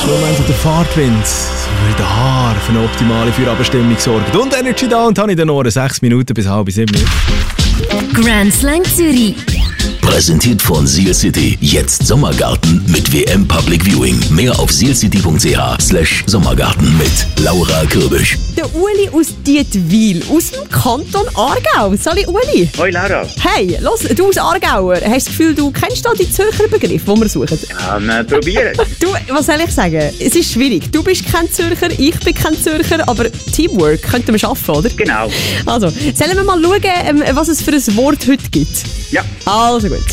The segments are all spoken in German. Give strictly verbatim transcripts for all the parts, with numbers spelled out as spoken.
Moment, wo der Fahrtwind so in den Haaren für eine optimale Feierabendstimmung sorgt. Und Energy da und habe ich den Ohren sechs Minuten bis halb sieben. Grand Slang Zürich. Präsentiert von Seal City. Jetzt Sommergarten mit W M Public Viewing. Mehr auf sealcity.ch slash Sommergarten mit Laura Kürbisch. Der Uli aus Dietwil, aus dem Kanton Aargau. Sali Uli. Hoi Laura. Hey, los, du als Aargauer, hast du das Gefühl, du kennst da die Zürcher Begriffe, die wir suchen? Ja, wir probieren. Du, was soll ich sagen? Es ist schwierig. Du bist kein Zürcher, ich bin kein Zürcher, aber Teamwork könnten wir schaffen, oder? Genau. Also, sollen wir mal schauen, was es für ein Wort heute gibt? Ja. Also gut.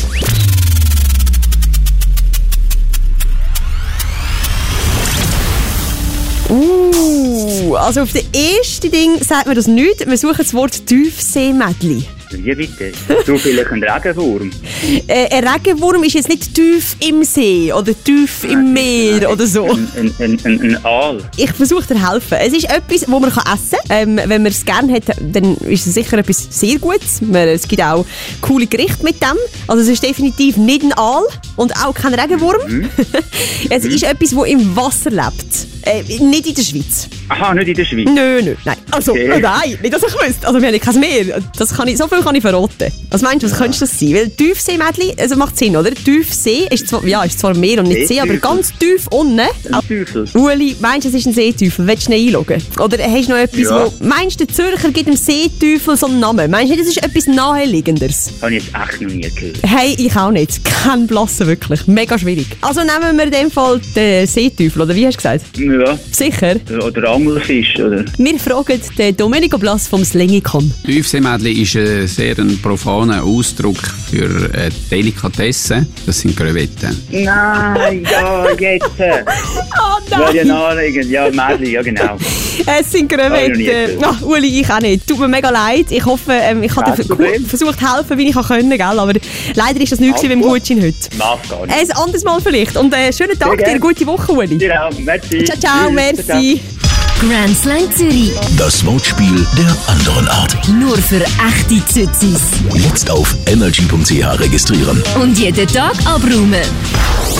Uh, also auf dem ersten Ding sagt man das nicht. Wir suchen das Wort Tiefseemädli. Wie bitte? Du vielleicht ein Regenwurm? Äh, ein Regenwurm ist jetzt nicht tief im See oder tief im Meer oder so. Ein, ein, ein, ein Aal. Ich versuche dir helfen. Es ist etwas, das man essen kann. Ähm, wenn man es gerne hat, dann ist es sicher etwas sehr Gutes. Es gibt auch coole Gerichte mit dem. Also es ist definitiv nicht ein Aal und auch kein Regenwurm. Mhm. Es mhm. ist etwas, das im Wasser lebt. Äh, nicht in der Schweiz. Aha, nicht in der Schweiz? Nö, nö, nein. Also, okay. Nein, nicht, dass ich wüsste. Also wir haben kein Meer. Das kann ich, so viel kann ich verraten. Was meinst du, was ja. könnte das sein? Weil Tiefseemädli, also macht Sinn, oder? Tiefsee ist zwar, ja, ist zwar Meer und nicht See, aber ganz tief unten. Ein Teufel. Uli, meinst du, es ist ein Seeteufel? Willst du ihn einloggen? Oder hast du noch etwas, ja. wo... Meinst du, der Zürcher gibt dem Seeteufel so einen Namen? Meinst du nicht, das ist etwas Naheliegendes? Habe ich jetzt echt noch nie gehört. Hey, ich auch nicht. Kein Blassen, wirklich. Mega schwierig. Also nehmen wir in dem Fall den Seeteufel, oder wie hast du gesagt? Ja. Sicher? Oder Angelfisch, oder? Wir fragen den Domenico Blass vom Slingicon. Tiefseemädli ist ein sehr ein profaner Ausdruck für eine Delikatesse. Das sind Crevetten. Nein, ja, jetzt. Oh nein! Weil ja naheliegend, ja, Mädli, ja genau. Es sind Crevetten. Oh, Uli, ich auch nicht. Tut mir mega leid. Ich hoffe, ähm, ich habe dir versucht zu helfen, wie ich können, gell? Aber leider ist das nicht gewesen beim Gutschein heute. Mach gar nicht. Ein anderes Mal vielleicht. Und äh, schönen Tag dir, gute Woche, Uli. Genau, merci. Ciao, ciao, merci. Grand Slang Zürich. Das Wortspiel der anderen Art. Nur für echte Zützis. Jetzt auf energy punkt c h registrieren. Und jeden Tag abräumen.